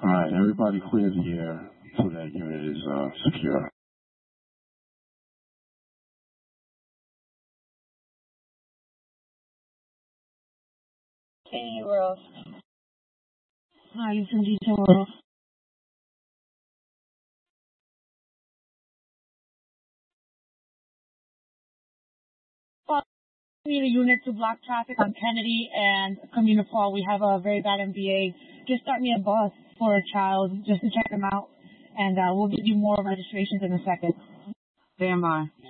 All right, everybody clear the air so that unit is secure. Hey, World. Hi, it's Indita World. We need a unit to block traffic on Kennedy and Community Fall. We have a very bad MBA. Just start me a bus for a child just to check them out, and we'll give you more registrations in a second. Stand by.